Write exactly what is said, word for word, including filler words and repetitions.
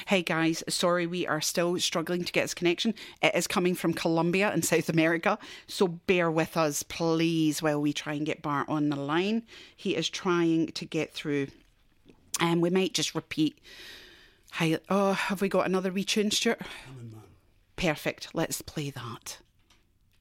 Hey guys, sorry we are still struggling to get his connection. It is coming from Colombia in South America, so bear with us, please, while we try and get Bart on the line. He is trying to get through, and we might just repeat. Hi, oh, have we got another retune, Stuart? Perfect. Let's play that.